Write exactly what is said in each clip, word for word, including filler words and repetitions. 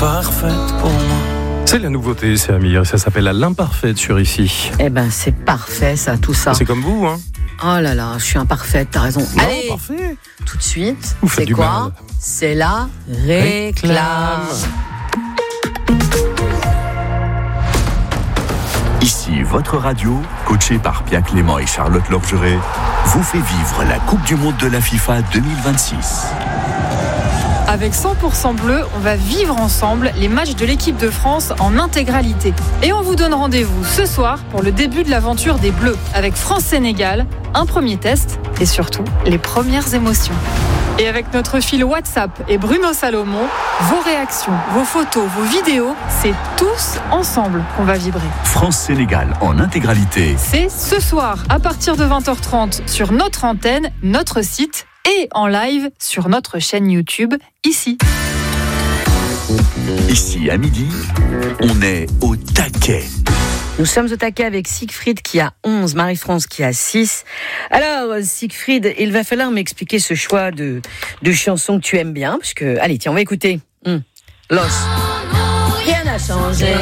parfaite pour moi. C'est la nouveauté, c'est Amir, ça s'appelle la l'imparfaite sur ici. Eh ben, c'est parfait, ça, tout ça. C'est comme vous, hein? Oh là là, je suis imparfaite, t'as raison. Non, Allez, parfait. tout de suite, Vous faites c'est du quoi? mal. C'est la réclame. Ici, votre radio, coachée par Pierre Clément et Charlotte Lorgeret, vous fait vivre la Coupe du Monde de la FIFA deux mille vingt-six. Avec cent pour cent bleu, on va vivre ensemble les matchs de l'équipe de France en intégralité. Et on vous donne rendez-vous ce soir pour le début de l'aventure des Bleus, avec France-Sénégal, un premier test et surtout les premières émotions. Et avec notre fil WhatsApp et Bruno Salomon, vos réactions, vos photos, vos vidéos, c'est tous ensemble qu'on va vibrer. France-Sénégal en intégralité. C'est ce soir à partir de vingt heures trente sur notre antenne, notre site et en live sur notre chaîne YouTube, ici. Ici, à midi, on est au taquet. Nous sommes au taquet avec Siegfried qui a onze, Marie-France qui a six. Alors, Siegfried, il va falloir m'expliquer ce choix de, de chansons que tu aimes bien, parce que, allez, tiens, on va écouter. Hum. Los. Rien n'a changé.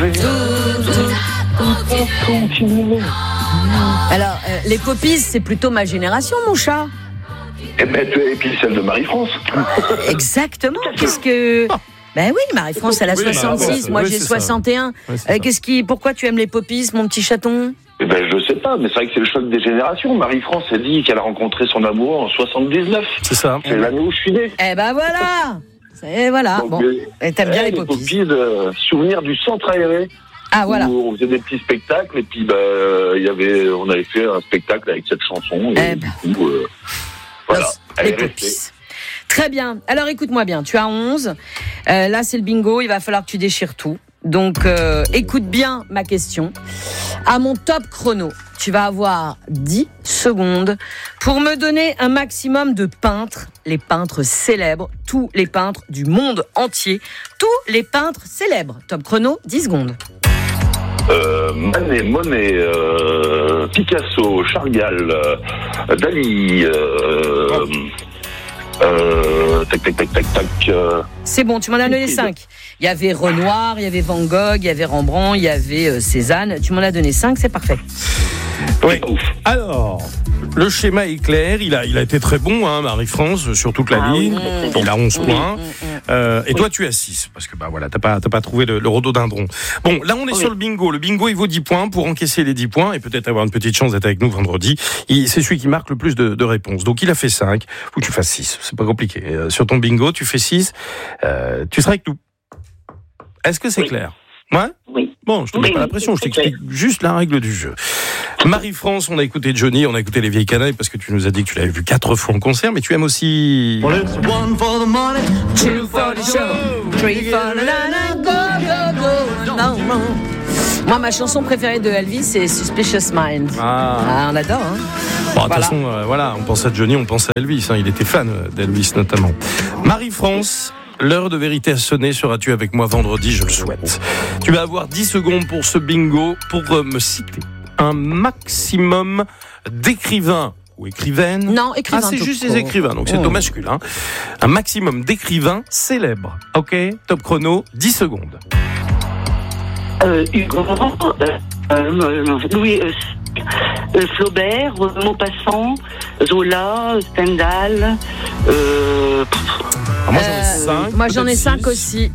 Alors, euh, les poppies, c'est plutôt ma génération, mon chat. Et, ben, et puis celle de Marie-France. Exactement. Qu'est-ce que... Ben oui, Marie-France, elle a Oui, soixante-six, bah, moi oui, j'ai c'est soixante et un. Ouais, c'est euh, ça. qu'est-ce qui, pourquoi tu aimes les poppies, mon petit chaton? Eh ben, je sais pas, mais c'est vrai que c'est le choc des générations. Marie-France a dit qu'elle a rencontré son amour en soixante-dix-neuf. C'est ça. C'est l'année où je suis né. Eh ben voilà. Et voilà. Donc, Bon, euh, et t'aimes bien eh, les poppies. poppies, euh, souvenir du centre aéré. Ah voilà. Où on faisait des petits spectacles et puis bah, il y avait, on avait fait un spectacle avec cette chanson. Et Eh ben. du coup, euh, voilà, Los, elle les est restée. poppies. Très bien. Alors écoute-moi bien, tu as onze. Euh, là c'est le bingo, il va falloir que tu déchires tout. Donc euh, écoute bien ma question. À mon top chrono, tu vas avoir dix secondes pour me donner un maximum de peintres, les peintres célèbres, tous les peintres du monde entier, tous les peintres célèbres. Top chrono, dix secondes. Euh, Manet, Monet, euh, Picasso, Chagall, euh, Dali, euh, euh, tac, tac, tac, tac, tac. Euh, C'est bon, tu m'en as donné cinq. Il y avait Renoir, il y avait Van Gogh, il y avait Rembrandt, il y avait euh, Cézanne. Tu m'en as donné cinq, c'est parfait. Oui. Alors, le schéma est clair. Il a, il a été très bon, hein, Marie-France, sur toute la Ah ligne. oui. Il a onze Oui, points. oui, oui. Euh, et toi, tu as six. Parce que, bah voilà, t'as pas, t'as pas trouvé le, le rhododendron. Bon, là, on est Oui. sur le bingo. Le bingo, il vaut dix points. Pour encaisser les dix points et peut-être avoir une petite chance d'être avec nous vendredi, il, c'est celui qui marque le plus de, de réponses. Donc, il a fait cinq. Faut que tu fasses six. C'est pas compliqué. Euh, sur ton bingo, tu fais six. Euh, tu seras avec nous. Est-ce que c'est Oui. clair? Ouais? Oui. Bon, je te mets Oui, pas la oui, pression, je c'est t'explique juste la règle du jeu. Marie-France, on a écouté Johnny, on a écouté Les Vieilles Canailles parce que tu nous as dit que tu l'avais vu quatre fois en concert, mais tu aimes aussi... One for the money, Two for the show, three for the nana, go, go, go, no, no. Moi, ma chanson préférée de Elvis, c'est Suspicious Mind. Ah, Ah, on adore, hein. bon, de toute Voilà. façon, euh, voilà, on pense à Johnny, on pense à Elvis, hein, il était fan d'Elvis notamment. Marie-France, l'heure de vérité a sonné, seras-tu avec moi vendredi, je le souhaite. Tu vas avoir dix secondes pour ce bingo, pour euh, me citer un maximum d'écrivains ou écrivaines. Non, écrivain. Ah, c'est tout juste court. les écrivains, donc c'est Oh. au masculin. Un maximum d'écrivains célèbres. Ok, top chrono, dix secondes. Euh, Hugo, euh, euh, Louis, euh, euh, Flaubert, Maupassant, Zola, Stendhal. Euh, Alors moi j'en ai Euh, cinq. Moi, j'en ai peut-être cinq six. aussi.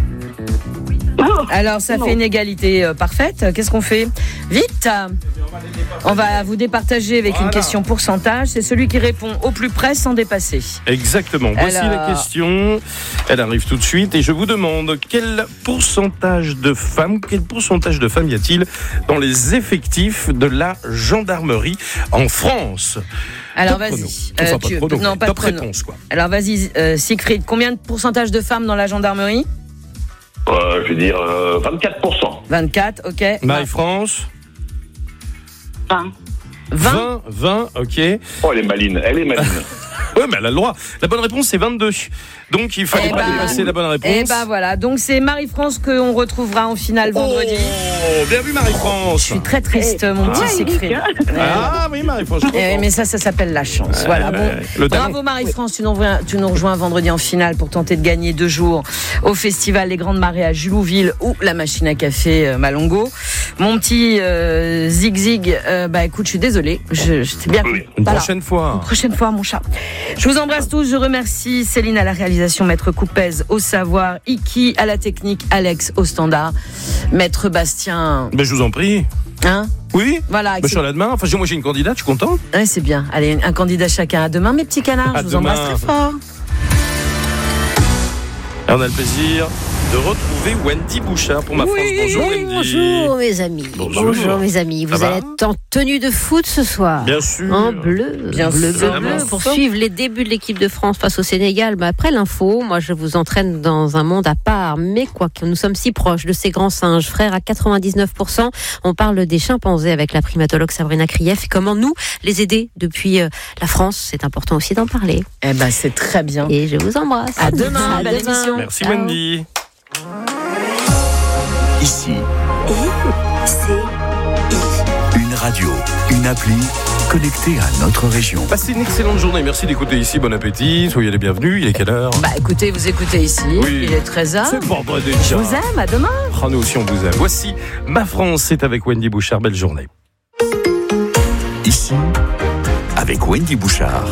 oh, Alors, ça Non. fait une égalité euh, parfaite. Qu'est-ce qu'on fait? Vite! On va vous départager avec Voilà. une question pourcentage. C'est celui qui répond au plus près sans dépasser. Exactement. Voici Alors- la question. Elle arrive tout de suite et je vous demande quel pourcentage de femmes, quel pourcentage de femmes y a-t-il dans les effectifs de la gendarmerie en France? Alors, Top chrono. vas-y. Enfin, Euh, pas tu- de chrono, non, mais pas de top chrono. réponse, quoi. Alors, vas-y, euh, Siegfried. Combien de pourcentage de femmes dans la gendarmerie? euh, je vais dire euh, vingt-quatre pour cent. vingt-quatre, ok. Marie-France? vingt. vingt. vingt, vingt, ok. Oh, elle est maline, elle est maline. Oui, mais elle a le droit. La bonne réponse, c'est vingt-deux. Donc, il fallait Eh pas ben, dépasser la bonne réponse. Et bah voilà, donc c'est Marie-France qu'on retrouvera en finale vendredi. Oh, bien vu, Marie-France. Je suis très triste, mon petit Siegfried. Ah oui, Marie-France. Eh, mais ça, ça s'appelle la chance. Ouais, voilà. Bon, ouais, le talent. bravo Marie-France, tu nous, rejoins, tu nous rejoins vendredi en finale pour tenter de gagner deux jours au festival Les Grandes Marées à Julouville ou la machine à café euh, Malongo. Mon petit euh, Zig Zig, euh, bah écoute, je suis désolée, je, je t'ai bien pris. Une Voilà. prochaine fois. Une prochaine fois, mon chat. Je vous embrasse tous. Je remercie Céline à la réalisation, Maître Coupez au savoir, Iki à la technique, Alex au standard, Maître Bastien. Ben, je vous en prie. Hein? Oui. Voilà. Ben, je suis là demain. Enfin, moi, j'ai une candidate, je suis content. Ouais, c'est bien. Allez, un candidat chacun. À demain, mes petits canards. À je vous demain. embrasse très fort. Et on a le plaisir de retrouver Wendy Bouchard pour ma France. Bonjour Wendy. Bonjour mes amis. Bonjour. mes amis. Vous Ça allez va être en tenue de foot ce soir. Bien sûr. En bleu, Bien bleu, sûr. bleu, bleu, pour suivre les débuts de l'équipe de France face au Sénégal. Mais après l'info, moi je vous entraîne dans un monde à part. Mais quoi que nous sommes si proches de ces grands singes, frères à quatre-vingt-dix-neuf pour cent. On parle des chimpanzés avec la primatologue Sabrina Krief. Et comment nous les aider depuis euh, la France. C'est important aussi d'en parler. Eh ben, c'est très bien. Et je vous embrasse. À demain, À belle demain. émission. Merci Ciao. Wendy. Ici, une radio, une appli connectée à notre région. Passez une excellente journée. Merci d'écouter ici. Bon appétit. Soyez les bienvenus. Il est quelle heure? Bah écoutez, vous écoutez ici. Oui. Il est treize heures. C'est vendredi. Je vous aime. À demain. Ah, nous aussi, on vous aime. Voici Ma France, c'est avec Wendy Bouchard. Belle journée. Ici, avec Wendy Bouchard.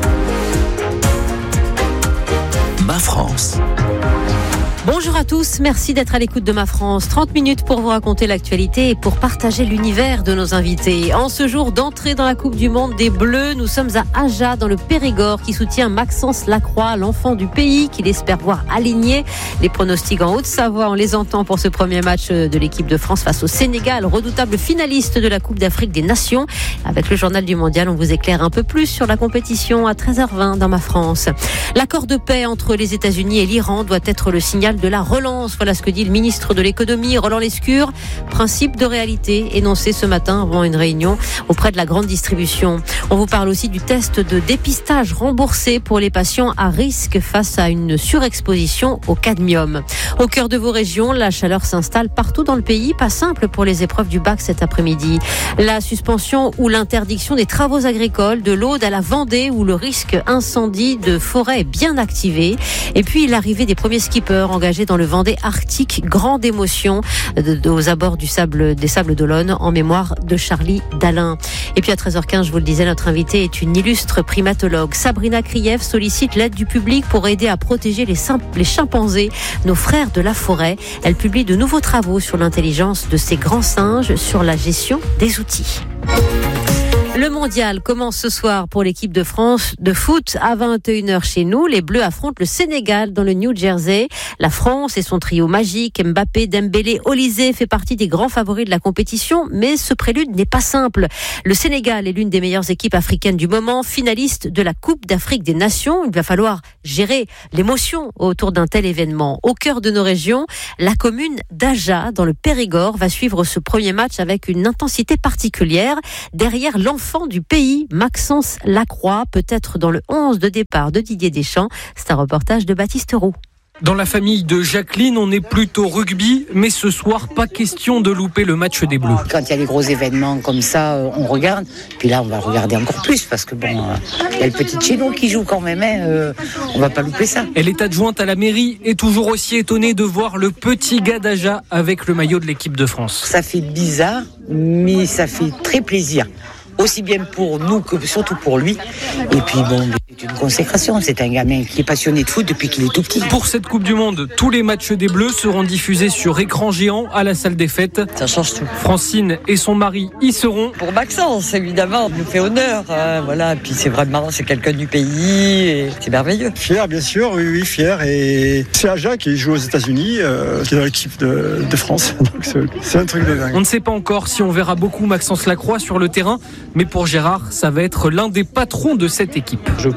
Ma France. Bonjour à tous, merci d'être à l'écoute de Ma France. trente minutes pour vous raconter l'actualité et pour partager l'univers de nos invités. En ce jour d'entrée dans la Coupe du Monde des Bleus, nous sommes à Aja, dans le Périgord, qui soutient Maxence Lacroix, l'enfant du pays, qu'il espère voir aligné. Les pronostics en Haute-Savoie, on les entend pour ce premier match de l'équipe de France face au Sénégal, redoutable finaliste de la Coupe d'Afrique des Nations. Avec le journal du Mondial, on vous éclaire un peu plus sur la compétition à treize heures vingt dans Ma France. L'accord de paix entre les États-Unis et l'Iran doit être le signal de la relance. Voilà ce que dit le ministre de l'économie, Roland Lescure. Principe de réalité énoncé ce matin avant une réunion auprès de la grande distribution. On vous parle aussi du test de dépistage remboursé pour les patients à risque face à une surexposition au cadmium. Au cœur de vos régions, la chaleur s'installe partout dans le pays. Pas simple pour les épreuves du bac cet après-midi. La suspension ou l'interdiction des travaux agricoles de l'Aude à la Vendée où le risque incendie de forêt est bien activé. Et puis l'arrivée des premiers skippers engagés dans le Vendée arctique. Grande émotion de, de, aux abords du sable, des Sables d'Olonne en mémoire de Charlie Dalin. Et puis à treize heures quinze, je vous le disais, notre invitée est une illustre primatologue. Sabrina Krief sollicite l'aide du public pour aider à protéger les, les chimpanzés, nos frères de la forêt. Elle publie de nouveaux travaux sur l'intelligence de ces grands singes, sur la gestion des outils. Le mondial commence ce soir pour l'équipe de France de foot à vingt et une heures chez nous. Les Bleus affrontent le Sénégal dans le New Jersey. La France et son trio magique, Mbappé, Dembélé, Olysée, fait partie des grands favoris de la compétition, mais ce prélude n'est pas simple. Le Sénégal est l'une des meilleures équipes africaines du moment, finaliste de la Coupe d'Afrique des Nations. Il va falloir gérer l'émotion autour d'un tel événement. Au cœur de nos régions, la commune d'Aja, dans le Périgord, va suivre ce premier match avec une intensité particulière. Derrière l'enfant du pays, Maxence Lacroix, peut-être dans le onze de départ de Didier Deschamps. C'est un reportage de Baptiste Roux. Dans la famille de Jacqueline, on est plutôt rugby, mais ce soir, pas question de louper le match des Bleus. Quand il y a les gros événements comme ça, on regarde. Puis là, on va regarder encore plus parce que bon, il y a le petit chez nous qui joue quand même. Hein, euh, on va pas louper ça. Elle est adjointe à la mairie et toujours aussi étonnée de voir le petit gars d'Aja avec le maillot de l'équipe de France. Ça fait bizarre, mais ça fait très plaisir. Aussi bien pour nous que surtout pour lui. Et puis bon, c'est une consécration. C'est un gamin qui est passionné de foot depuis qu'il est tout petit. Pour cette Coupe du Monde, tous les matchs des Bleus seront diffusés sur écran géant à la salle des fêtes. Ça change tout. Francine et son mari y seront. Pour Maxence, évidemment, il nous fait honneur. Hein, voilà. Puis c'est vraiment, c'est quelqu'un du pays et c'est merveilleux. Fier, bien sûr, oui, oui, fier. Et c'est Aja qui joue aux États-Unis, euh, qui est dans l'équipe de, de France. Donc c'est, c'est un truc de dingue. On ne sait pas encore si on verra beaucoup Maxence Lacroix sur le terrain, mais pour Gérard, ça va être l'un des patrons de cette équipe. Je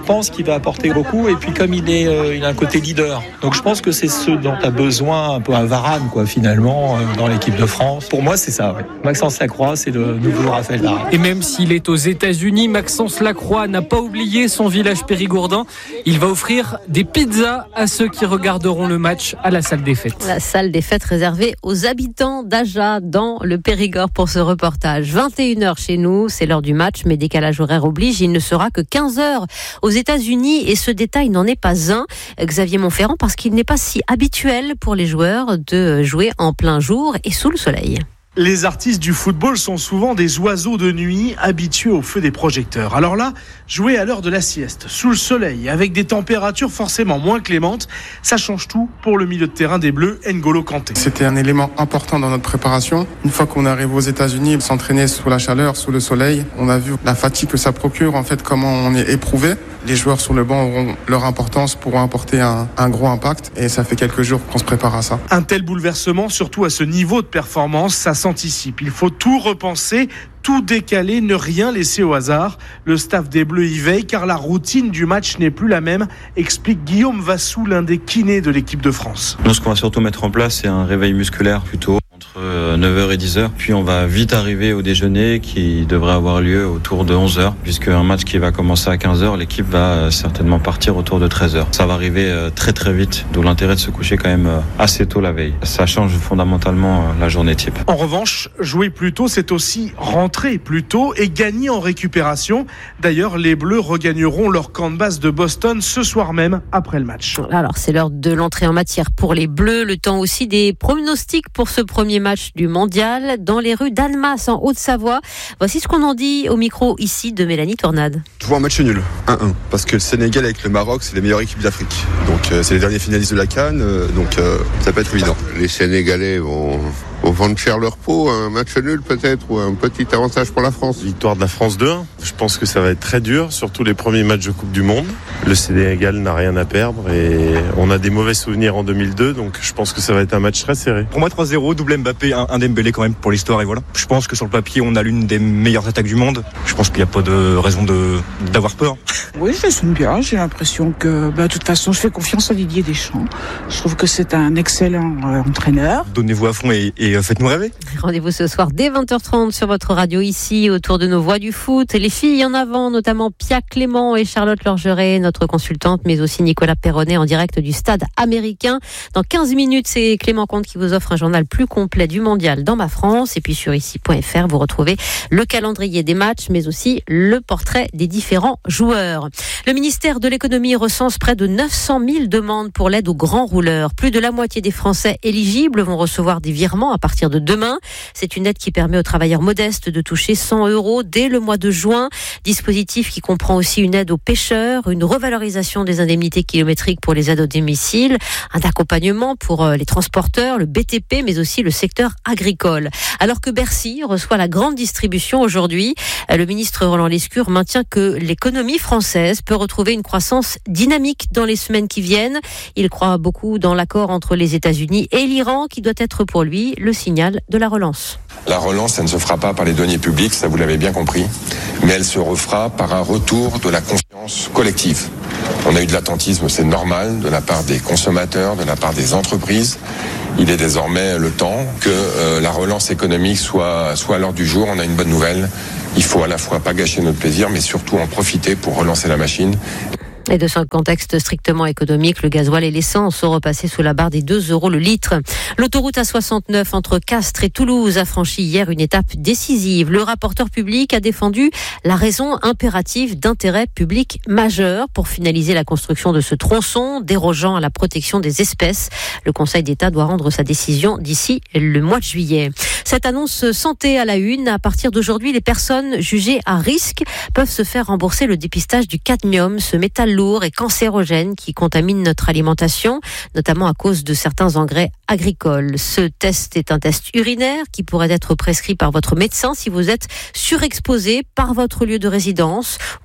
pense qu'il va apporter beaucoup. Et puis comme il est, euh, il a un côté leader. Donc je pense que c'est ce dont a besoin un peu un Varane, quoi, finalement, euh, dans l'équipe de France. Pour moi, c'est ça. Ouais. Maxence Lacroix, c'est le nouveau Raphaël Varane. Et même s'il est aux États-Unis, Maxence Lacroix n'a pas oublié son village périgourdin. Il va offrir des pizzas à ceux qui regarderont le match à la salle des fêtes. La salle des fêtes réservée aux habitants d'Aja dans le Périgord pour ce reportage. vingt et une heures chez nous, c'est l'heure du match, mais décalage horaire oblige, il ne sera que quinze heures aux États-Unis et ce détail n'en est pas un, Xavier Montferrand, parce qu'il n'est pas si habituel pour les joueurs de jouer en plein jour et sous le soleil. Les artistes du football sont souvent des oiseaux de nuit habitués au feu des projecteurs. Alors là, jouer à l'heure de la sieste, sous le soleil, avec des températures forcément moins clémentes, ça change tout pour le milieu de terrain des Bleus, N'Golo Kanté. C'était un élément important dans notre préparation. Une fois qu'on arrive aux États-Unis, s'entraîner sous la chaleur, sous le soleil, on a vu la fatigue que ça procure, en fait, comment on est éprouvé. Les joueurs sur le banc auront leur importance, pourront apporter un, un gros impact et ça fait quelques jours qu'on se prépare à ça. Un tel bouleversement, surtout à ce niveau de performance, ça s'anticipe. Il faut tout repenser, tout décaler, ne rien laisser au hasard. Le staff des Bleus y veille car la routine du match n'est plus la même, explique Guillaume Vassou, l'un des kinés de l'équipe de France. Nous, ce qu'on va surtout mettre en place, c'est un réveil musculaire plutôt entre neuf heures et dix heures. Puis on va vite arriver au déjeuner qui devrait avoir lieu autour de onze heures. Puisque un match qui va commencer à quinze heures, l'équipe va certainement partir autour de treize heures. Ça va arriver très très vite, d'où l'intérêt de se coucher quand même assez tôt la veille. Ça change fondamentalement la journée type. En revanche, jouer plus tôt, c'est aussi rentrer plus tôt et gagner en récupération. D'ailleurs, les Bleus regagneront leur camp de base de Boston ce soir même après le match. Alors c'est l'heure de l'entrée en matière pour les Bleus, le temps aussi des pronostics pour ce premier match du mondial dans les rues d'Annemasse en Haute-Savoie. Voici ce qu'on en dit au micro ici de Mélanie Tornade. Je vois un match nul, un un, parce que le Sénégal avec le Maroc, c'est les meilleures équipes d'Afrique. Donc euh, c'est les derniers finalistes de la CAN, euh, donc euh, ça peut être évident. Les Sénégalais vont... vont vendre cher leur peau, un match nul peut-être, ou un petit avantage pour la France. Victoire de la France deux un. Je pense que ça va être très dur, surtout les premiers matchs de Coupe du Monde. Le Sénégal n'a rien à perdre et on a des mauvais souvenirs en deux mille deux, donc je pense que ça va être un match très serré. Pour moi, trois zéro, double Mbappé, un, un Dembélé quand même pour l'histoire, et voilà. Je pense que sur le papier, on a l'une des meilleures attaques du monde. Je pense qu'il n'y a pas de raison de, d'avoir peur. Oui, je sens bien. J'ai l'impression que, bah, de toute façon, je fais confiance à Didier Deschamps. Je trouve que c'est un excellent euh, entraîneur. Donnez-vous à fond et, et euh, faites-nous rêver. Rendez-vous ce soir dès vingt heures trente sur votre radio ici, autour de nos voix du foot. Les filles en avant, notamment Pia Clément et Charlotte Lorgeret, notre consultante, mais aussi Nicolas Perronnet en direct du stade américain. Dans quinze minutes, c'est Clément Comte qui vous offre un journal plus complet du mondial dans ma France. Et puis sur ici point f r, vous retrouvez le calendrier des matchs, mais aussi le portrait des différents joueurs. Le ministère de l'économie recense près de neuf cent mille demandes pour l'aide aux grands rouleurs. Plus de la moitié des Français éligibles vont recevoir des virements à partir de demain. C'est une aide qui permet aux travailleurs modestes de toucher cent euros dès le mois de juin. Dispositif qui comprend aussi une aide aux pêcheurs, une revalorisation des indemnités kilométriques pour les aides au domicile, un accompagnement pour les transporteurs, le B T P, mais aussi le secteur agricole. Alors que Bercy reçoit la grande distribution aujourd'hui, le ministre Roland Lescure maintient que l'économie française peut retrouver une croissance dynamique dans les semaines qui viennent. Il croit beaucoup dans l'accord entre les États-Unis et l'Iran qui doit être pour lui le signal de la relance. La relance, ça ne se fera pas par les deniers publics, ça vous l'avez bien compris, mais elle se refera par un retour de la confiance collective. On a eu de l'attentisme, c'est normal, de la part des consommateurs, de la part des entreprises. Il est désormais le temps que euh, la relance économique soit, soit à l'ordre du jour. On a une bonne nouvelle. Il faut à la fois pas gâcher notre plaisir, mais surtout en profiter pour relancer la machine. Et de ce contexte strictement économique, le gasoil et l'essence sont repassés sous la barre des deux euros le litre. L'autoroute A soixante-neuf entre Castres et Toulouse a franchi hier une étape décisive. Le rapporteur public a défendu la raison impérative d'intérêt public majeur pour finaliser la construction de ce tronçon dérogeant à la protection des espèces. Le Conseil d'État doit rendre sa décision d'ici le mois de juillet. Cette annonce santé à la une, à partir d'aujourd'hui, les personnes jugées à risque peuvent se faire rembourser le dépistage du cadmium, ce métal lourd et cancérogène qui contamine notre alimentation, notamment à cause de certains engrais agricoles. Ce test est un test urinaire qui pourrait être prescrit par votre médecin si vous êtes surexposé par votre lieu de résidence,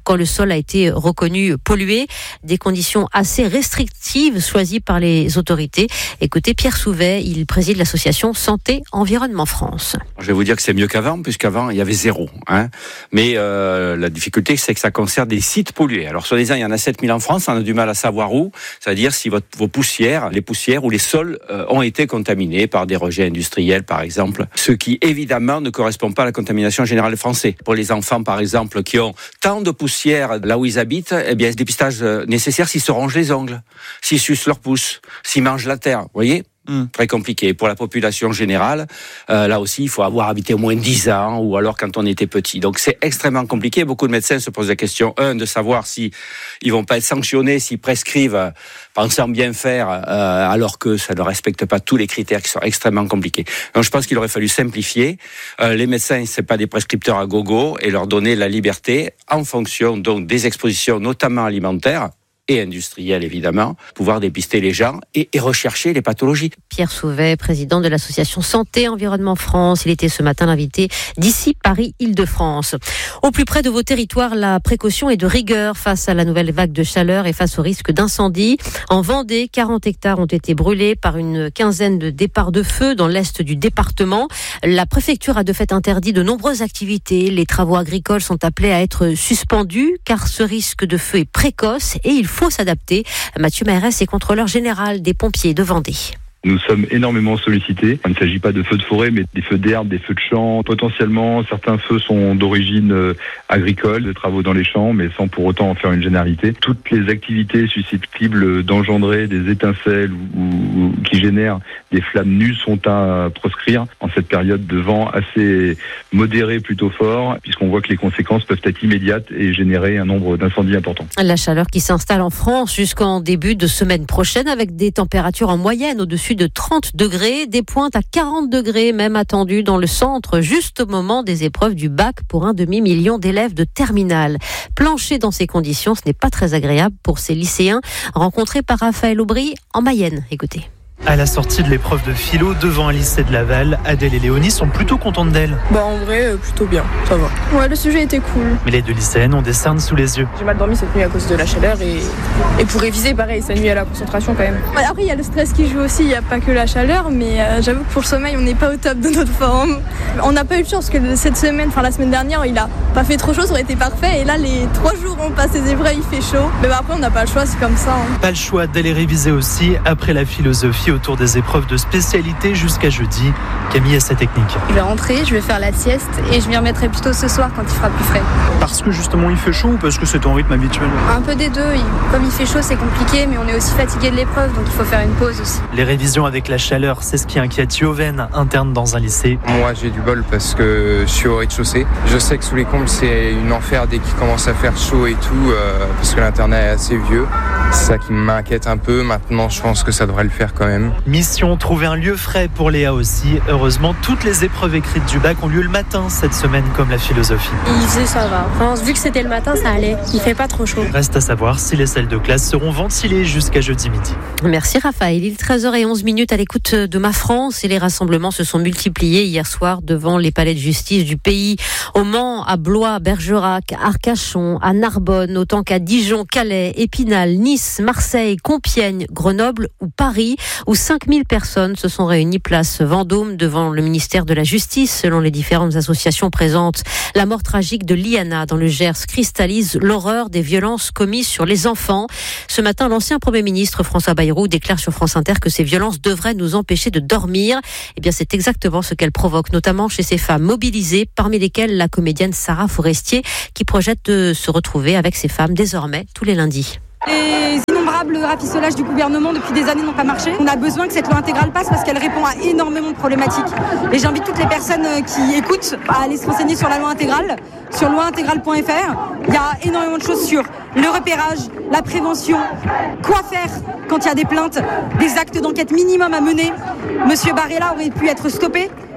quand le sol a été reconnu pollué. Des conditions assez restrictives choisies par les autorités. Écoutez Pierre Souvet, il préside l'association Santé Environnement France. Je vais vous dire que c'est mieux qu'avant, puisqu'avant il y avait zéro. Hein. Mais euh, la difficulté, c'est que ça concerne des sites pollués. Alors soi-disant, il y en a sept mille en France, on a du mal à savoir où. C'est-à-dire si votre, vos poussières, les poussières ou les sols euh, ont été contaminés par des rejets industriels, par exemple. Ce qui, évidemment, ne correspond pas à la contamination générale des Français. Pour les enfants, par exemple, qui ont tant de poussière là où ils habitent, eh bien, dépistage nécessaire s'ils se rongent les ongles, s'ils sucent leur pouce, s'ils mangent la terre. Vous voyez ? Mmh. Très compliqué. Pour la population générale, euh, là aussi, il faut avoir habité au moins dix ans ou alors quand on était petit. Donc c'est extrêmement compliqué. Beaucoup de médecins se posent la question, un, de savoir si ils vont pas être sanctionnés, s'ils prescrivent euh, pensant bien faire euh, alors que ça ne respecte pas tous les critères qui sont extrêmement compliqués. Donc je pense qu'il aurait fallu simplifier. Euh, les médecins, c'est pas des prescripteurs à gogo et leur donner la liberté en fonction donc des expositions, notamment alimentaires, et industriel évidemment, pouvoir dépister les gens et, et rechercher les pathologies. Pierre Souvet, président de l'association Santé Environnement France, il était ce matin l'invité d'ici Paris-Île-de-France. Au plus près de vos territoires, la précaution est de rigueur face à la nouvelle vague de chaleur et face au risque d'incendie. En Vendée, quarante hectares ont été brûlés par une quinzaine de départs de feu dans l'est du département. La préfecture a de fait interdit de nombreuses activités. Les travaux agricoles sont appelés à être suspendus car ce risque de feu est précoce et il faut faut s'adapter. Mathieu Maérès est contrôleur général des pompiers de Vendée. Nous sommes énormément sollicités. Il ne s'agit pas de feux de forêt, mais des feux d'herbe, des feux de champ. Potentiellement, certains feux sont d'origine euh, agricole, de travaux dans les champs, mais sans pour autant en faire une généralité. Toutes les activités susceptibles d'engendrer des étincelles ou, ou qui génèrent des flammes nues sont à proscrire en cette période de vent assez modéré, plutôt fort, puisqu'on voit que les conséquences peuvent être immédiates et générer un nombre d'incendies importants. La chaleur qui s'installe en France jusqu'en début de semaine prochaine avec des températures en moyenne au-dessus de trente degrés, des pointes à quarante degrés même attendues dans le centre, juste au moment des épreuves du bac pour un demi-million d'élèves de terminale. Plancher dans ces conditions, ce n'est pas très agréable pour ces lycéens rencontrés par Raphaël Aubry en Mayenne. Écoutez. À la sortie de l'épreuve de philo devant un lycée de Laval, Adèle et Léonie sont plutôt contentes d'elle. Bah en vrai, euh, plutôt bien, ça va. Ouais, le sujet était cool. Mais les deux lycéennes ont des cernes sous les yeux. J'ai mal dormi cette nuit à cause de la chaleur et, et pour réviser, pareil, ça nuit à la concentration quand même. Ouais, après, il y a le stress qui joue aussi, il n'y a pas que la chaleur, mais euh, j'avoue que pour le sommeil, on n'est pas au top de notre forme. On n'a pas eu de chance parce que cette semaine, enfin la semaine dernière, il a pas fait trop chaud, ça aurait été parfait. Et là, les trois jours où on passe les épreuves, il fait chaud. Mais bah, après, on n'a pas le choix, c'est comme ça. Hein. Pas le choix d'aller réviser aussi après la philosophie autour des épreuves de spécialité jusqu'à jeudi. Camille a sa technique. Je vais rentrer, je vais faire la sieste et je m'y remettrai plutôt ce soir quand il fera plus frais. Parce que justement il fait chaud ou parce que c'est ton rythme habituel ? Un peu des deux. Comme il fait chaud, c'est compliqué, mais on est aussi fatigué de l'épreuve, donc il faut faire une pause aussi. Les révisions avec la chaleur, c'est ce qui inquiète Yoven, interne dans un lycée. Moi j'ai du bol parce que je suis au rez-de-chaussée. Je sais que sous les combles c'est une enfer dès qu'il commence à faire chaud et tout, euh, parce que l'internat est assez vieux. C'est ça qui m'inquiète un peu. Maintenant je pense que ça devrait le faire quand même. Mission trouver un lieu frais pour Léa aussi. Heureusement, toutes les épreuves écrites du bac ont lieu le matin cette semaine, comme la philosophie. Il faisait ça va. Enfin, vu que c'était le matin, ça allait. Il fait pas trop chaud. Reste à savoir si les salles de classe seront ventilées jusqu'à jeudi midi. Merci Raphaël. Il est treize heures onze minutes à l'écoute de Ma France et les rassemblements se sont multipliés hier soir devant les palais de justice du pays. Au Mans, à Blois, Bergerac, Arcachon, à Narbonne, autant qu'à Dijon, Calais, Épinal, Nice, Marseille, Compiègne, Grenoble ou Paris, où cinq mille personnes se sont réunies place Vendôme devant le ministère de la Justice. Selon les différentes associations présentes, la mort tragique de Liana dans le Gers cristallise l'horreur des violences commises sur les enfants. Ce matin, l'ancien Premier ministre François Bayrou déclare sur France Inter que ces violences devraient nous empêcher de dormir. Eh bien, c'est exactement ce qu'elles provoquent, notamment chez ces femmes mobilisées, parmi lesquelles la comédienne Sarah Forestier, qui projette de se retrouver avec ces femmes désormais tous les lundis. Les innombrables rafistolages du gouvernement depuis des années n'ont pas marché. On a besoin que cette loi intégrale passe parce qu'elle répond à énormément de problématiques. Et j'invite toutes les personnes qui écoutent à aller se renseigner sur la loi intégrale, sur loi intégrale point f r. Il y a énormément de choses sur le repérage, la prévention, quoi faire quand il y a des plaintes, des actes d'enquête minimum à mener. Monsieur Barella aurait pu être stoppé.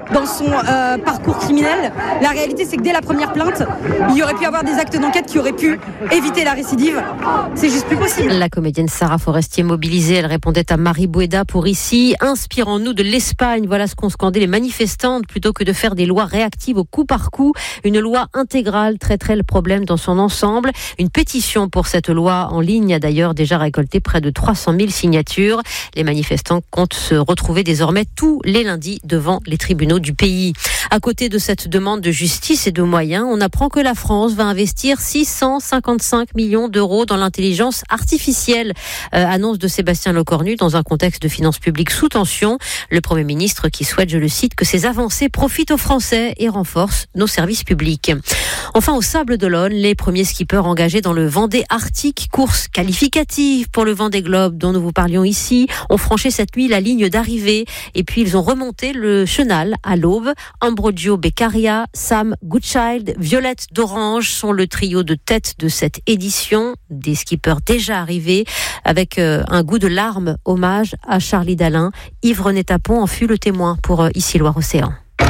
dans son euh, parcours criminel. La réalité, c'est que dès la première plainte, il y aurait pu y avoir des actes d'enquête qui auraient pu éviter la récidive. C'est juste plus possible. La comédienne Sarah Forestier mobilisée, elle répondait à Marie Boueda pour Ici. Inspirons-nous de l'Espagne. Voilà ce qu'ont scandé les manifestantes. Plutôt que de faire des lois réactives au coup par coup, une loi intégrale traiterait le problème dans son ensemble. Une pétition pour cette loi en ligne a d'ailleurs déjà récolté près de trois cent mille signatures. Les manifestants comptent se retrouver désormais tous les lundis devant les tribunaux du pays. À côté de cette demande de justice et de moyens, on apprend que la France va investir six cent cinquante-cinq millions d'euros dans l'intelligence artificielle. Euh, annonce de Sébastien Lecornu dans un contexte de finances publiques sous tension. Le Premier ministre qui souhaite, je le cite, que ces avancées profitent aux Français et renforcent nos services publics. Enfin, au Sable d'Olonne, les premiers skippers engagés dans le Vendée Arctique, course qualificative pour le Vendée Globe dont nous vous parlions ici, ont franchi cette nuit la ligne d'arrivée et puis ils ont remonté le chenal à l'aube. Ambrogio Beccaria, Sam Goodchild, Violette d'Orange sont le trio de tête de cette édition. Des skippers déjà arrivés avec euh, un goût de larmes, hommage à Charlie Dalin. Yves-René Tapon en fut le témoin pour euh, Ici Loire-Océan.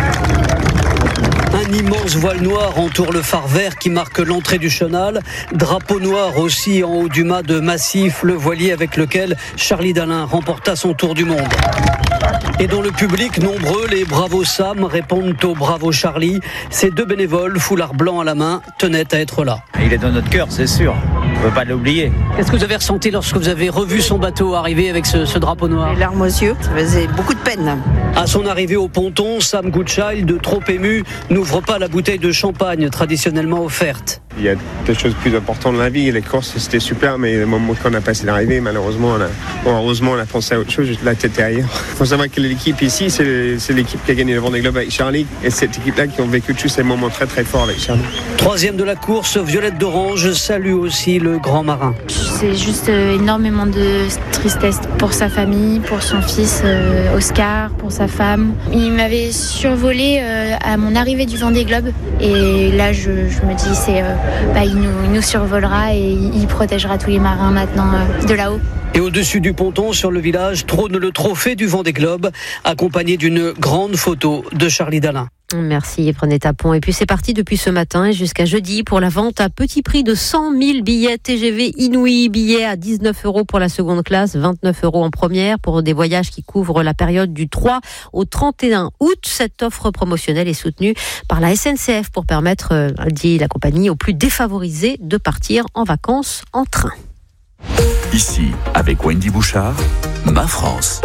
Un immense voile noir entoure le phare vert qui marque l'entrée du chenal. Drapeau noir aussi en haut du mât de Massif, le voilier avec lequel Charlie Dalin remporta son tour du monde. Et dans le public, nombreux, les Bravo Sam répondent au Bravo Charlie. Ces deux bénévoles, foulard blanc à la main, tenaient à être là. Il est dans notre cœur, c'est sûr. On ne peut pas l'oublier. Qu'est-ce que vous avez ressenti lorsque vous avez revu son bateau arriver avec ce, ce drapeau noir ? Les larmes aux yeux, ça faisait beaucoup de peine. À son arrivée au ponton, Sam Goodchild, trop ému, n'ouvre pas la bouteille de champagne traditionnellement offerte. Il y a des choses plus importantes dans la vie. Les courses, c'était super, mais le moment qu'on a passé l'arrivée, malheureusement, on a, bon, heureusement, on a pensé à autre chose. La tête est ailleurs. Il faut savoir que l'équipe ici, c'est, c'est l'équipe qui a gagné le Vendée Globe avec Charlie. Et cette équipe-là qui ont vécu tous ces moments très très forts avec Charlie. Troisième de la course, Violette d'Orange salue aussi le grand marin. C'est juste euh, énormément de tristesse pour sa famille, pour son fils euh, Oscar, pour sa femme. Il m'avait survolé euh, à mon arrivée du Vendée Globe. Et là, je, je me dis, c'est... Euh, Bah, il, nous, il nous survolera et il protégera tous les marins maintenant euh, de là-haut. Et au-dessus du ponton, sur le village, trône le trophée du Vendée Globe, accompagné d'une grande photo de Charlie Dalin. Merci Yves-René Tapon. Et puis c'est parti depuis ce matin et jusqu'à jeudi pour la vente à petit prix de cent mille billets T G V inouïs. Billets à dix-neuf euros pour la seconde classe, vingt-neuf euros en première pour des voyages qui couvrent la période du trois au trente et un août. Cette offre promotionnelle est soutenue par la S N C F pour permettre, dit la compagnie, aux plus défavorisés de partir en vacances en train. Ici, avec Wendy Bouchard, Ma France.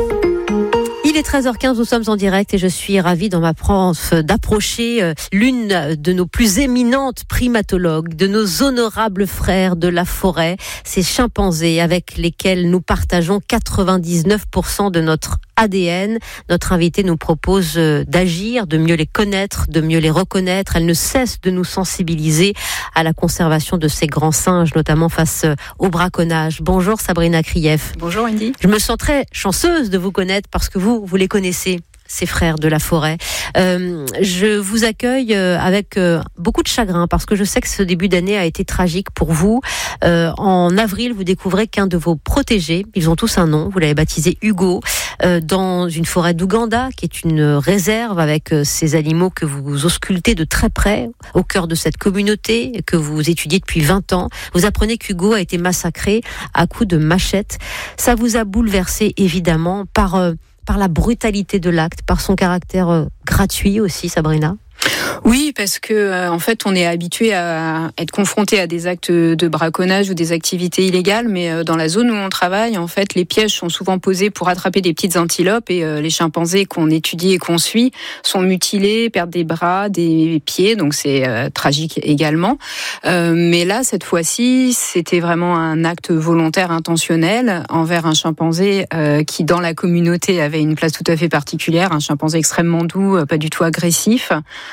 Il est treize heures quinze, nous sommes en direct et je suis ravie dans ma France d'approcher l'une de nos plus éminentes primatologues, de nos honorables frères de la forêt, ces chimpanzés avec lesquels nous partageons quatre-vingt-dix-neuf pour cent de notre A D N. Notre invitée nous propose d'agir, de mieux les connaître, de mieux les reconnaître. Elle ne cesse de nous sensibiliser à la conservation de ces grands singes, notamment face au braconnage. Bonjour Sabrina Krief. Bonjour Wendy. Je me sens très chanceuse de vous connaître parce que vous, vous les connaissez, ces frères de la forêt. Euh, je vous accueille avec euh, beaucoup de chagrin parce que je sais que ce début d'année a été tragique pour vous. Euh, en avril, vous découvrez qu'un de vos protégés, ils ont tous un nom, vous l'avez baptisé Hugo, euh, dans une forêt d'Ouganda, qui est une réserve avec euh, ces animaux que vous auscultez de très près, au cœur de cette communauté que vous étudiez depuis vingt ans. Vous apprenez qu'Hugo a été massacré à coups de machette. Ça vous a bouleversé évidemment par... Euh, par la brutalité de l'acte, par son caractère euh, gratuit aussi, Sabrina ? Oui, parce que euh, en fait, on est habitué à être confronté à des actes de braconnage ou des activités illégales, mais euh, dans la zone où on travaille, en fait, les pièges sont souvent posés pour attraper des petites antilopes et euh, les chimpanzés qu'on étudie et qu'on suit sont mutilés, perdent des bras, des pieds, donc c'est euh, tragique également. Euh, mais là, cette fois-ci, c'était vraiment un acte volontaire, intentionnel envers un chimpanzé euh, qui, dans la communauté, avait une place tout à fait particulière, un chimpanzé extrêmement doux, pas du tout agressif.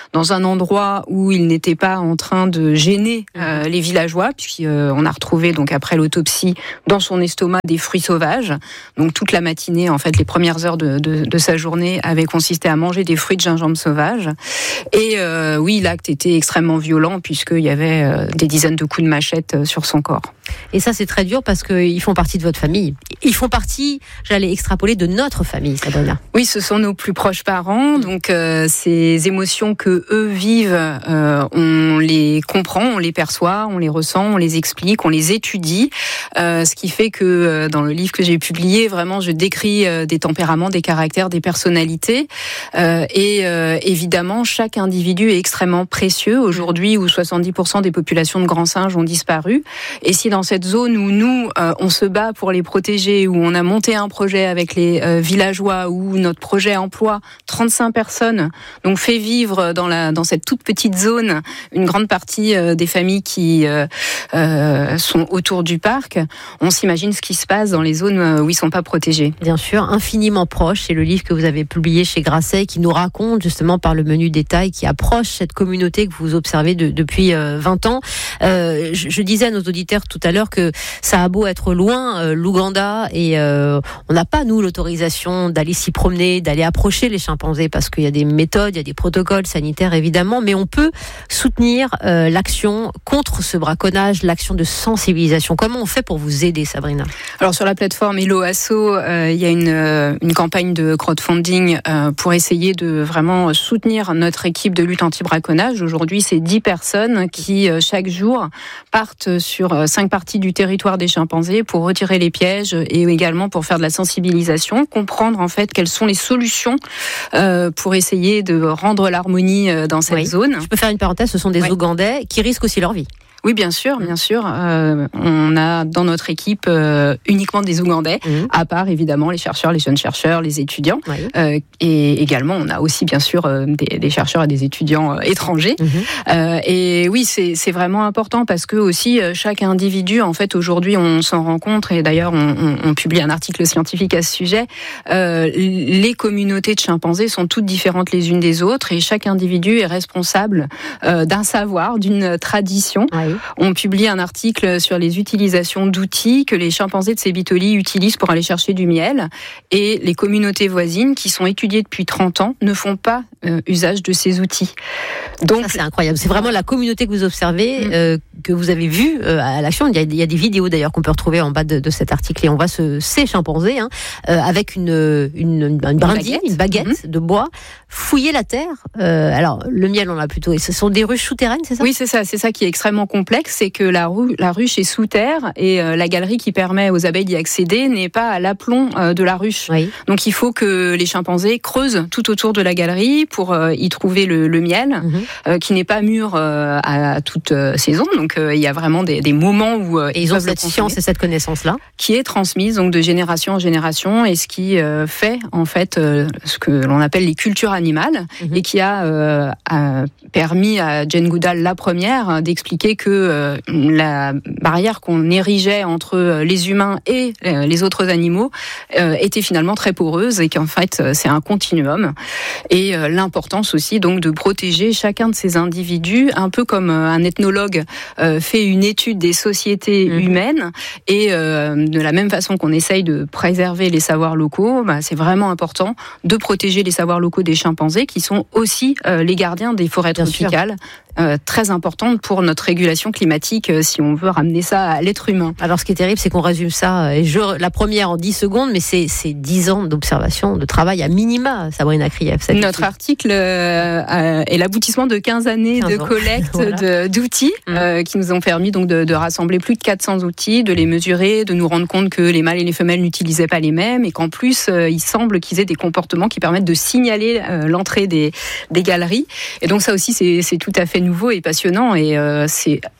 dans un endroit où il n'était pas en train de gêner euh, les villageois, puis euh, on a retrouvé donc après l'autopsie dans son estomac des fruits sauvages. Donc toute la matinée, en fait, les premières heures de, de, de sa journée avaient consisté à manger des fruits de gingembre sauvages. Et euh, oui, l'acte était extrêmement violent puisqu'il y avait euh, des dizaines de coups de machette sur son corps. Et ça, c'est très dur parce qu'ils font partie de votre famille. Ils font partie, j'allais extrapoler, de notre famille, Sabrina. Oui, ce sont nos plus proches parents. Donc, euh, ces émotions que eux vivent, euh, on les comprend, on les perçoit, on les ressent, on les explique, on les étudie. Euh, ce qui fait que euh, dans le livre que j'ai publié, vraiment, je décris euh, des tempéraments, des caractères, des personnalités. Euh, et euh, évidemment, chaque individu est extrêmement précieux. Aujourd'hui, où soixante-dix pour cent des populations de grands singes ont disparu. Et si dans cette zone où nous, euh, on se bat pour les protéger, où on a monté un projet avec les euh, villageois, où notre projet emploie trente-cinq personnes, donc fait vivre dans, la, dans cette toute petite zone une grande partie euh, des familles qui euh, euh, sont autour du parc, on s'imagine ce qui se passe dans les zones où ils ne sont pas protégés. Bien sûr, infiniment proche, c'est le livre que vous avez publié chez Grasset qui nous raconte justement par le menu détail, qui approche cette communauté que vous observez de, depuis euh, vingt ans. Euh, je, je disais à nos auditeurs tout à l'heure que ça a beau être loin, euh, l'Ouganda, et euh, on n'a pas, nous, l'autorisation d'aller s'y promener, d'aller approcher les chimpanzés, parce qu'il y a des méthodes, il y a des protocoles sanitaires, évidemment, mais on peut soutenir euh, l'action contre ce braconnage, l'action de sensibilisation. Comment on fait pour vous aider, Sabrina ? Alors, sur la plateforme Hello Asso, euh, il y a une, euh, une campagne de crowdfunding euh, pour essayer de vraiment soutenir notre équipe de lutte anti-braconnage. Aujourd'hui, c'est dix personnes qui, euh, chaque jour, partent sur euh, cinq parties du territoire des chimpanzés pour retirer les pièges et également pour faire de la sensibilisation, comprendre en fait quelles sont les solutions euh, pour essayer de rendre l'harmonie dans cette oui. zone. Je peux faire une parenthèse, ce sont des oui. Ougandais qui risquent aussi leur vie. Oui, bien sûr, bien sûr. Euh, on a dans notre équipe euh, uniquement des Ougandais, mmh. à part évidemment les chercheurs, les jeunes chercheurs, les étudiants. Oui. Euh, et également, on a aussi bien sûr euh, des, des chercheurs et des étudiants euh, étrangers. Mmh. Euh, et oui, c'est, c'est vraiment important parce que aussi euh, chaque individu, en fait, aujourd'hui, on s'en rend compte. Et d'ailleurs, on, on, on publie un article scientifique à ce sujet. Euh, les communautés de chimpanzés sont toutes différentes les unes des autres, et chaque individu est responsable euh, d'un savoir, d'une tradition. Oui. On publie un article sur les utilisations d'outils que les chimpanzés de Sebitoli utilisent pour aller chercher du miel, et les communautés voisines qui sont étudiées depuis trente ans ne font pas euh, usage de ces outils. Donc ça, c'est incroyable. C'est vraiment la communauté que vous observez, mmh. euh, que vous avez vue euh, à l'action. Il y, a, il y a des vidéos d'ailleurs qu'on peut retrouver en bas de, de cet article, et on voit ce, ces chimpanzés hein, euh, avec une, une, une, une brindille, une baguette, une baguette mmh. de bois, fouiller la terre. Euh, alors le miel, on l'a plutôt. Et ce sont des ruches souterraines, c'est ça ? Oui, c'est ça. C'est ça qui est extrêmement complexe, c'est que la, ru- la ruche est sous terre, et euh, la galerie qui permet aux abeilles d'y accéder n'est pas à l'aplomb euh, de la ruche. Oui. Donc il faut que les chimpanzés creusent tout autour de la galerie pour euh, y trouver le, le miel, mmh. euh, qui n'est pas mûr euh, à toute euh, saison. Donc euh, il y a vraiment des, des moments où euh, et ils ont cette science et cette connaissance-là qui est transmise donc de génération en génération, et ce qui euh, fait en fait euh, ce que l'on appelle les cultures animales, mmh. et qui a, euh, a permis à Jane Goodall, la première, d'expliquer que euh, la barrière qu'on érigeait entre les humains et les autres animaux euh, était finalement très poreuse, et qu'en fait c'est un continuum, et euh, l'importance aussi donc de protéger chacun de ces individus, un peu comme un ethnologue euh, fait une étude des sociétés mmh. humaines, et euh, de la même façon qu'on essaye de préserver les savoirs locaux, bah, c'est vraiment important de protéger les savoirs locaux des chimpanzés, qui sont aussi euh, les gardiens des forêts Bien tropicales. Euh, très importante pour notre régulation climatique, euh, si on veut ramener ça à l'être humain. Alors, ce qui est terrible, c'est qu'on résume ça, et je, la première en dix secondes, mais c'est, c'est dix ans d'observation, de travail à minima, Sabrina Krief. Notre article euh, est l'aboutissement de quinze années de collecte voilà. de, d'outils mmh. euh, qui nous ont permis donc de, de rassembler plus de quatre cents outils, de les mesurer, de nous rendre compte que les mâles et les femelles n'utilisaient pas les mêmes, et qu'en plus, euh, il semble qu'ils aient des comportements qui permettent de signaler euh, l'entrée des, des galeries. Et donc ça aussi, c'est, c'est tout à fait nouveau et passionnant, et euh, c'est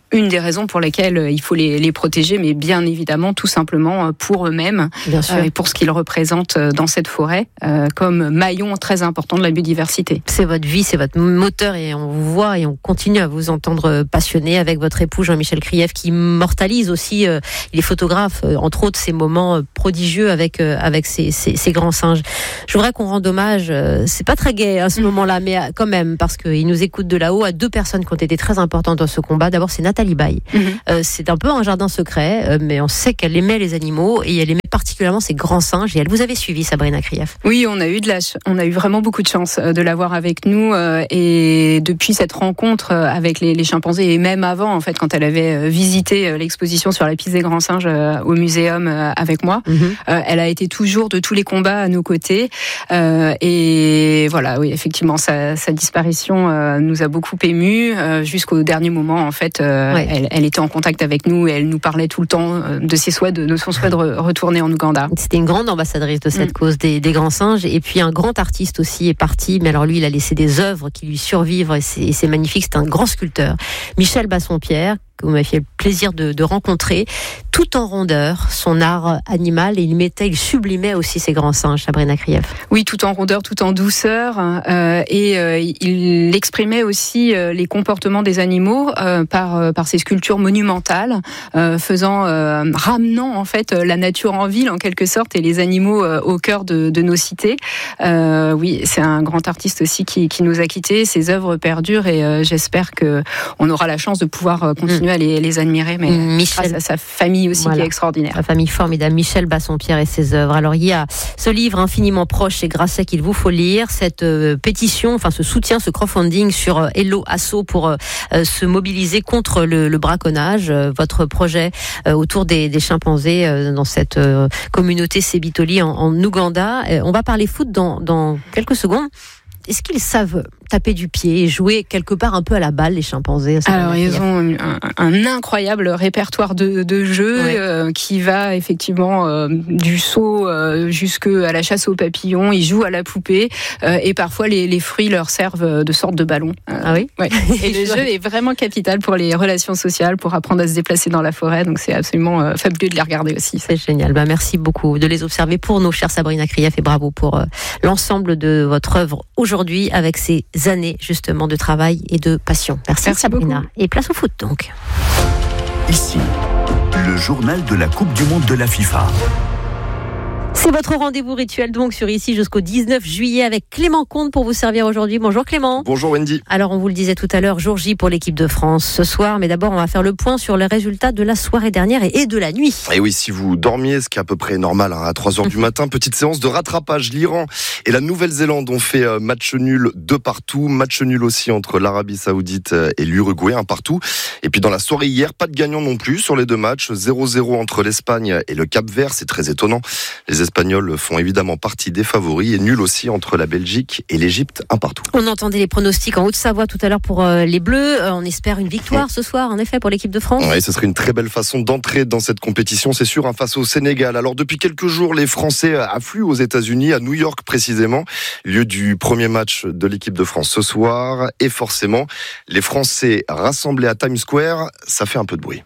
une des raisons pour lesquelles il faut les, les protéger, mais bien évidemment tout simplement pour eux-mêmes euh, et pour ce qu'ils représentent dans cette forêt euh, comme maillon très important de la biodiversité. C'est votre vie, c'est votre moteur et on vous voit et on continue à vous entendre passionné avec votre époux Jean-Michel Krief qui immortalise aussi, euh, il est photographe, euh, entre autres ces moments prodigieux avec, euh, avec ces, ces, ces grands singes. Je voudrais qu'on rende hommage, euh, c'est pas très gai à ce mmh. moment-là, mais quand même, parce qu'il nous écoute de là-haut, à deux personnes qui ont été très importantes dans ce combat. D'abord, c'est Nathalie Baye. Mmh. Euh, c'est un peu un jardin secret, euh, mais on sait qu'elle aimait les animaux et elle aimait particulièrement ces grands singes. Et elle vous avait suivi, Sabrina Krief. Oui, on a eu de la, ch- on a eu vraiment beaucoup de chance de l'avoir avec nous euh, et depuis cette rencontre avec les, les chimpanzés et même avant, en fait, quand elle avait visité l'exposition sur la piste des grands singes euh, au muséum euh, avec moi, mmh. euh, elle a été toujours de tous les combats à nos côtés euh, et voilà, oui, effectivement, sa, sa disparition euh, nous a beaucoup émus euh, jusqu'au dernier moment. En fait, euh, ouais. elle, elle était en contact avec nous et elle nous parlait tout le temps de ses souhaits, de, de son souhait de re- retourner en Ouganda. C'était une grande ambassadrice de cette mmh. cause des, des grands singes et puis un grand artiste aussi est parti, mais alors lui, il a laissé des œuvres qui lui survivent et c'est, et c'est magnifique. C'est un grand sculpteur, Michel Bassompierre, que vous m'avez fait le plaisir de, de rencontrer, tout en rondeur, son art animal, et il mettait, il sublimait aussi ces grands singes, Sabrina Krief. Oui, tout en rondeur, tout en douceur, euh, et euh, il exprimait aussi euh, les comportements des animaux euh, par euh, par ses sculptures monumentales, euh, faisant, euh, ramenant en fait la nature en ville en quelque sorte et les animaux euh, au cœur de, de nos cités. Euh, oui, c'est un grand artiste aussi qui, qui nous a quittés. Ses œuvres perdurent et euh, j'espère que on aura la chance de pouvoir euh, continuer mmh. à les, les admirer, mais Michel, grâce à sa famille aussi voilà. qui est extraordinaire. Sa famille formidable, Michel Bassompierre et ses œuvres. Alors il y a ce livre Infiniment proche et Grasset qu'il vous faut lire, cette euh, pétition, enfin ce soutien, ce crowdfunding sur euh, Hello Asso pour euh, se mobiliser contre le, le braconnage. Euh, votre projet euh, autour des, des chimpanzés euh, dans cette euh, communauté Sebitoli en, en Ouganda. Euh, on va parler foot dans, dans quelques secondes. Est-ce qu'ils savent taper du pied et jouer quelque part un peu à la balle, les chimpanzés? Alors, ils ont un, un incroyable répertoire de, de jeux ouais. euh, qui va effectivement euh, du saut euh, jusqu'à la chasse aux papillons. Ils jouent à la poupée euh, et parfois les, les fruits leur servent de sorte de ballon. Euh, ah oui ouais. Et le jeu est vraiment capital pour les relations sociales, pour apprendre à se déplacer dans la forêt. Donc, c'est absolument euh, fabuleux de les regarder aussi. C'est génial. Bah, merci beaucoup de les observer pour nous, chère Sabrina Krief, et bravo pour euh, l'ensemble de votre œuvre aujourd'hui avec ces années justement de travail et de passion. Merci, Merci Sabrina. Beaucoup. Et place au foot donc. Ici, le journal de la Coupe du Monde de la FIFA. C'est votre rendez-vous rituel donc sur Ici jusqu'au dix-neuf juillet avec Clément Comte pour vous servir aujourd'hui. Bonjour Clément. Bonjour Wendy. Alors on vous le disait tout à l'heure, jour J pour l'équipe de France ce soir, mais d'abord on va faire le point sur les résultats de la soirée dernière et de la nuit. Et oui, si vous dormiez, ce qui est à peu près normal hein, à trois heures du matin, petite séance de rattrapage. L'Iran et la Nouvelle-Zélande ont fait match nul de partout, match nul aussi entre l'Arabie Saoudite et l'Uruguay, un partout. Et puis dans la soirée hier, pas de gagnant non plus sur les deux matchs, zéro zéro entre l'Espagne et le Cap-Vert, c'est très étonnant. Les Espagnols font évidemment partie des favoris et nul aussi entre la Belgique et l'Égypte, un partout. On entendait les pronostics en Haute-Savoie tout à l'heure pour euh, les Bleus. Euh, on espère une victoire ce soir, en effet, pour l'équipe de France. Oui, ce serait une très belle façon d'entrer dans cette compétition, c'est sûr, hein, face au Sénégal. Alors depuis quelques jours, les Français affluent aux États-Unis, à New York précisément, lieu du premier match de l'équipe de France ce soir. Et forcément, les Français rassemblés à Times Square, ça fait un peu de bruit.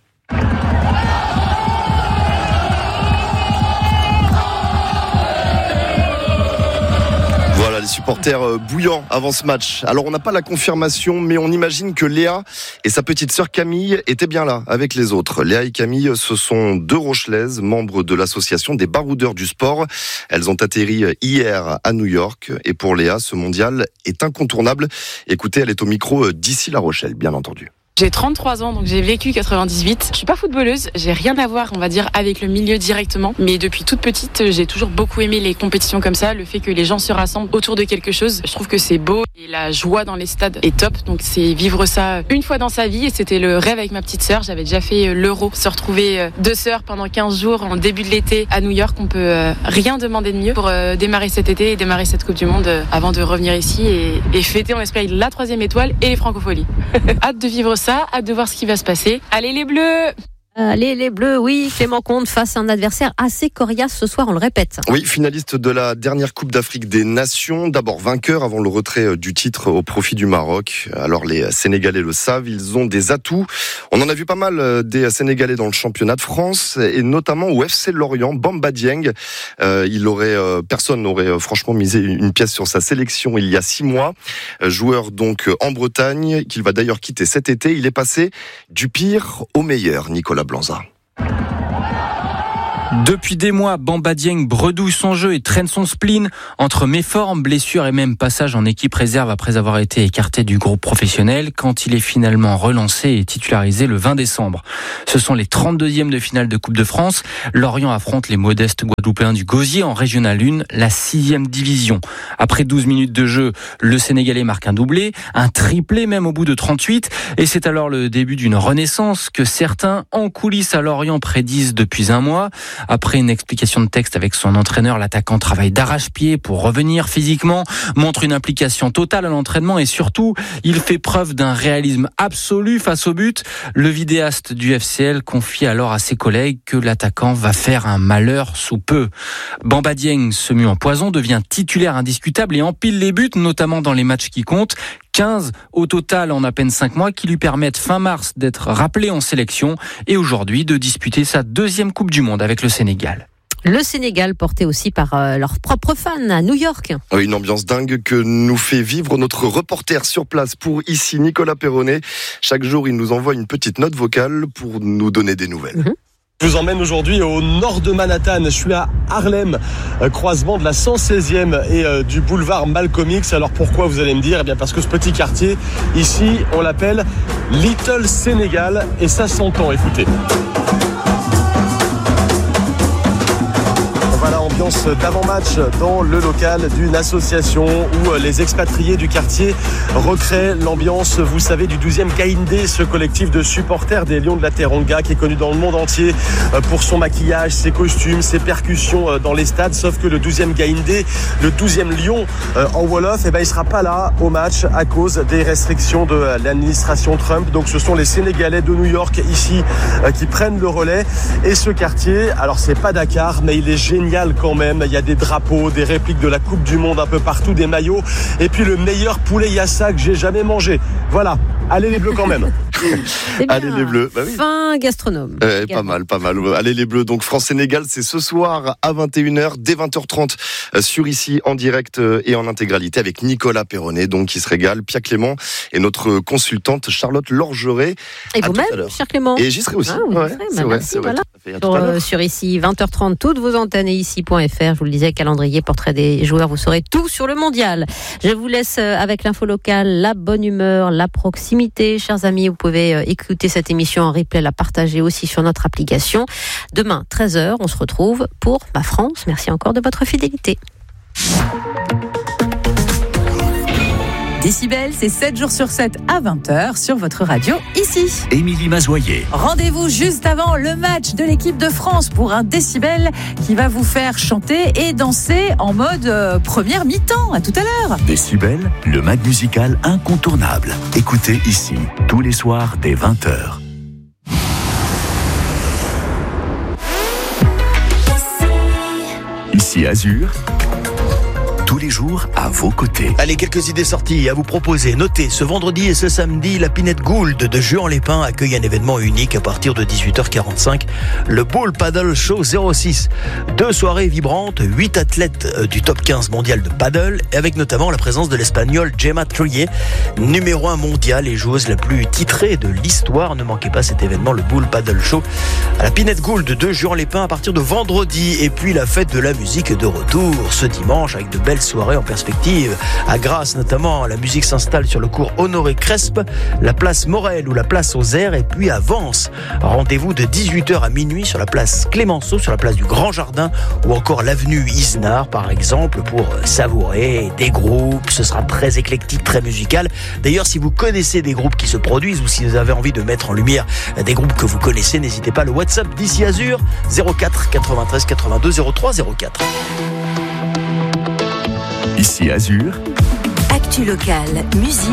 Voilà, les supporters bouillants avant ce match. Alors, on n'a pas la confirmation, mais on imagine que Léa et sa petite sœur Camille étaient bien là, avec les autres. Léa et Camille, ce sont deux Rochelaises, membres de l'association des baroudeurs du sport. Elles ont atterri hier à New York. Et pour Léa, ce mondial est incontournable. Écoutez, elle est au micro d'ici La Rochelle, bien entendu. J'ai trente-trois ans, donc j'ai vécu quatre-vingt-dix-huit. Je suis pas footballeuse, j'ai rien à voir, on va dire, avec le milieu directement. Mais depuis toute petite, j'ai toujours beaucoup aimé les compétitions comme ça, le fait que les gens se rassemblent autour de quelque chose. Je trouve que c'est beau et la joie dans les stades est top. Donc c'est vivre ça une fois dans sa vie et c'était le rêve avec ma petite sœur. J'avais déjà fait l'Euro, se retrouver deux sœurs pendant quinze jours en début de l'été à New York. On peut rien demander de mieux pour démarrer cet été et démarrer cette Coupe du Monde avant de revenir ici et, et fêter, on espère, la troisième étoile et les francopholies. Hâte de vivre ça. Hâte de voir ce qui va se passer. Allez les Bleus! Allez, les Bleus, oui, Clément Comte face à un adversaire assez coriace ce soir, on le répète. Oui, finaliste de la dernière Coupe d'Afrique des Nations, d'abord vainqueur avant le retrait du titre au profit du Maroc. Alors les Sénégalais le savent, ils ont des atouts. On en a vu pas mal des Sénégalais dans le championnat de France et notamment au F C Lorient, Bamba Dieng. Euh, il aurait, euh, personne n'aurait franchement misé une pièce sur sa sélection il y a six mois. Euh, joueur donc en Bretagne, qu'il va d'ailleurs quitter cet été. Il est passé du pire au meilleur, Nicolas Blanza. Depuis des mois, Bamba Dieng bredouille son jeu et traîne son spleen entre méformes, blessures et même passage en équipe réserve après avoir été écarté du groupe professionnel quand il est finalement relancé et titularisé le vingt décembre. Ce sont les trente-deuxièmes de finale de Coupe de France. Lorient affronte les modestes Guadeloupéens du Gosier en Régional un, la sixième division. Après douze minutes de jeu, le Sénégalais marque un doublé, un triplé même au bout de trente-huit et c'est alors le début d'une renaissance que certains en coulisses à Lorient prédisent depuis un mois. Après une explication de texte avec son entraîneur, l'attaquant travaille d'arrache-pied pour revenir physiquement, montre une implication totale à l'entraînement et surtout, il fait preuve d'un réalisme absolu face au but. Le vidéaste du F C L confie alors à ses collègues que l'attaquant va faire un malheur sous peu. Bamba Dieng se mue en poison, devient titulaire indiscutable et empile les buts, notamment dans les matchs qui comptent. quinze au total en à peine cinq mois qui lui permettent fin mars d'être rappelé en sélection et aujourd'hui de disputer sa deuxième Coupe du Monde avec le Sénégal. Le Sénégal porté aussi par euh, leurs propres fans à New York. Oui, une ambiance dingue que nous fait vivre notre reporter sur place pour ici, Nicolas Perronnet. Chaque jour, il nous envoie une petite note vocale pour nous donner des nouvelles. Mmh. Je vous emmène aujourd'hui au nord de Manhattan. Je suis à Harlem, croisement de la cent seizième et du boulevard Malcolm X. Alors pourquoi, vous allez me dire ? Eh bien parce que ce petit quartier, ici, on l'appelle Little Sénégal et ça s'entend, écoutez. Voilà, ambiance d'avant-match dans le local d'une association où les expatriés du quartier recréent l'ambiance, vous savez, du douzième Gaïndé, ce collectif de supporters des Lions de la Teranga qui est connu dans le monde entier pour son maquillage, ses costumes, ses percussions dans les stades. Sauf que le douzième Gaïndé, le douzième Lion en Wolof, eh ben, il ne sera pas là au match à cause des restrictions de l'administration Trump. Donc ce sont les Sénégalais de New York ici qui prennent le relais. Et ce quartier, alors c'est pas Dakar, mais il est génial quand même. Il y a des drapeaux, des répliques de la Coupe du Monde un peu partout, des maillots et puis le meilleur poulet yassa que j'ai jamais mangé. Voilà, allez les Bleus quand même. Allez les Bleus. Bah oui. Fin gastronome. Euh, pas mal, pas mal. Allez les Bleus. Donc France-Sénégal, c'est ce soir à vingt et une heures, dès vingt heures trente sur ici en direct et en intégralité avec Nicolas Perronnet, donc qui se régale, Pia Clément et notre consultante Charlotte Lorgeret. Et vous-même, cher Clément. Et j'y serai aussi. Ah, ouais, serez, bah vrai, merci, vrai, voilà. Sur, euh, sur ici, vingt heures trente, toutes vos antennes et ici point f r. Je vous le disais, calendrier, portrait des joueurs, vous saurez tout sur le mondial. Je vous laisse avec l'info locale, la bonne humeur, la proximité. Chers amis, vous pouvez écouter cette émission en replay, la partager aussi sur notre application. Demain, treize heures, on se retrouve pour Ma France. Merci encore de votre fidélité. Décibel, c'est sept jours sur sept à vingt heures sur votre radio ici. Émilie Mazoyer. Rendez-vous juste avant le match de l'équipe de France pour un Décibel qui va vous faire chanter et danser en mode euh, première mi-temps. À tout à l'heure. Décibel, le mag musical incontournable. Écoutez ici, tous les soirs dès vingt heures. Ici Azur. Tous les jours à vos côtés. Allez, quelques idées sorties à vous proposer. Notez, ce vendredi et ce samedi, la Pinette Gould de Juan-les-Pins accueille un événement unique à partir de dix-huit heures quarante-cinq, le Bull Paddle Show zéro six. Deux soirées vibrantes, huit athlètes du top quinze mondial de paddle, avec notamment la présence de l'Espagnole Gemma Truyer, numéro un mondial et joueuse la plus titrée de l'histoire. Ne manquez pas cet événement, le Bull Paddle Show, à la Pinette Gould de Juan-les-Pins à partir de vendredi. Et puis la fête de la musique de retour ce dimanche avec de belles soirée en perspective. À Grasse notamment, la musique s'installe sur le cours Honoré Crespe, la place Morel ou la place aux Airs, et puis à Vence. Rendez-vous de dix-huit heures à minuit sur la place Clémenceau, sur la place du Grand Jardin ou encore l'avenue Isnard par exemple, pour savourer des groupes. Ce sera très éclectique, très musical. D'ailleurs, si vous connaissez des groupes qui se produisent ou si vous avez envie de mettre en lumière des groupes que vous connaissez, n'hésitez pas, le WhatsApp d'Ici Azur zéro quatre quatre-vingt-treize quatre-vingt-deux zéro trois zéro quatre. Ici Azur. Actu locale, musique.